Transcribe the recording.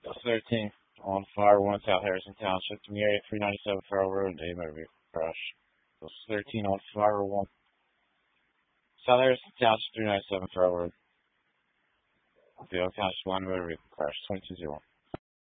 Bus 13 on Fire 1 South Harrison Township to area 397 Farrell Road, a motor vehicle crash. Bus 13 on Fire 1 South Harrison Township 397 Farrell Road. Vehicle Township 1 motor vehicle crash 2201.